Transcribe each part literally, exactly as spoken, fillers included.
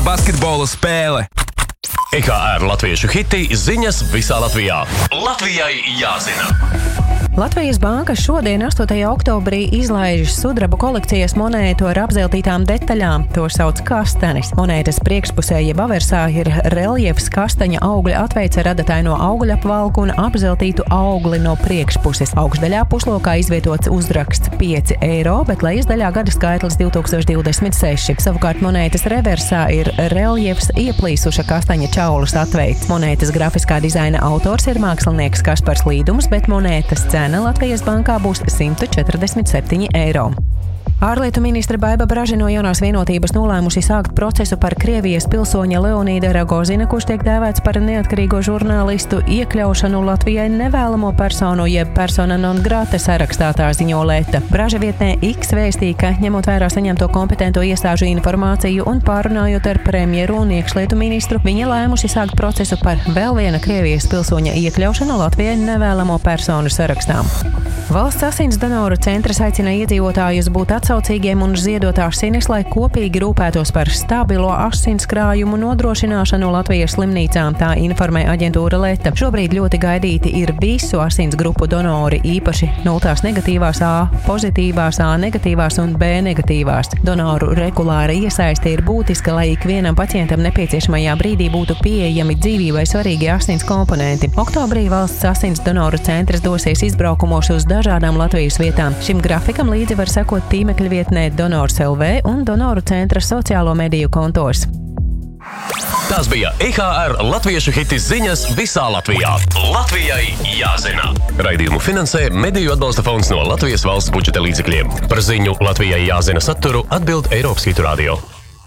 basketbola spēle. E H R latviešu hiti ziņas visā Latvijā. Latvijai jāzina! Latvijas Banka šodien, astotajā oktobrī, izlaiž sudraba kolekcijas monētu ar apzeltītām detaļām. To sauc kastanis. Monētas priekšpusē jeb aversā ir reljefs kastaņa augļa atveice ar adataino augļapvalku un apzeltītu augli no priekšpuses. Augšdaļā puslokā izvietots uzraksts pieci eiro, bet lejas daļā gada skaitlis divi tūkstoši divdesmit seši. Savukārt monētas reversā ir reljefs ieplīsuša kastaņa čaulas atveids. Monētas grafiskā dizaina autors ir mākslinieks Kaspars Līdums, bet monētas cena Latvijas Bankā būs simt četrdesmit septiņi eiro. Ārlietu ministre Baiba Braži no Jaunās vienotības nolēmusi sākt procesu par Krievijas pilsoņa Leonīda Rogozina, kurš tiek dēvēts par neatkarīgo žurnālistu, iekļaušanu Latvijai nevēlamo personu jeb persona non grata sarakstā, tā ziņo Leta. Braža vietnē X vēstīja, ka ņemot vērā saņemto kompetento iestāžu informāciju un pārunājot ar premjeru un iekšlietu ministru, viņa lēmusi sākt procesu par vēl viena Krievijas pilsoņa iekļaušanu Latvijai nevēlamo personu sarakstām. Valsts asins donoru centrs aicina iedzīvotājus būt atsaucīgiem un ziedot asinis, lai kopīgi rūpētos par stabilo asinskrājumu nodrošināšanu Latvijas slimnīcām, tā informē aģentūra Leta. Šobrīd ļoti gaidīti ir visu asins grupu donori, īpaši nultās negatīvās, A pozitīvās, A negatīvās un B negatīvās. Donoru regulāra iesaiste ir būtiska, lai ikvienam pacientam nepieciešamajā brīdī būtu pieejami dzīvībai svarīgi asins komponenti. Oktobrī valsts asins donoru centrs dosies izbraukumos uz dažādām Latvijas vietām. Šim grafikam līdzi var sekot tīmekļa vietnē Donors L V un Donoru centra sociālo mediju kontos. Tas bija E H R latviešu hiti ziņas visā Latvijā. Latvijai jāzina! Raidījumu finansē Mediju atbalsta fonds no Latvijas valsts budžeta līdzekļiem. Par ziņu Latvijai jāzina saturu atbild Eiropas Hitu radio.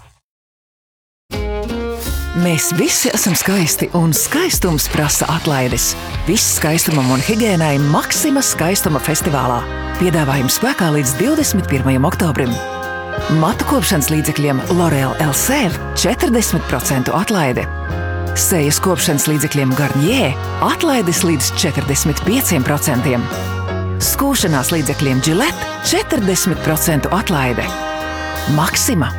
Mēs visi esam skaisti, un skaistums prasa atlaides. Viss skaistumam un higiēnai Maxima skaistuma festivālā. Piedāvājums spēkā līdz divdesmit pirmajam oktobrim. Matu kopšanas līdzekļiem L'Oréal Elsev četrdesmit procentu atlaide. Sejas kopšanas līdzekļiem Garnier atlaides līdz četrdesmit pieciem procentiem. Skūšanās līdzekļiem Gillette četrdesmit procentu atlaide. Maxima!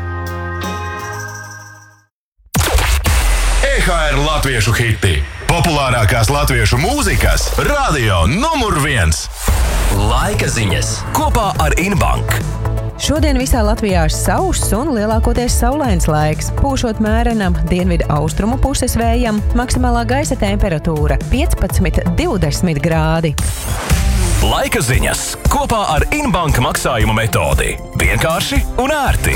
E H R latviešu hiti. Populārākās latviešu mūzikas radio numur viens. Laika ziņas kopā ar Inbank. Šodien visā Latvijā sauss un lielākoties saulains laiks. Pūšot mērenam dienvidu austrumu puses vējam, maksimālā gaisa temperatūra piecpadsmit līdz divdesmit grādi. Laika ziņas kopā ar Inbank maksājumu metodi. Vienkārši un ērti.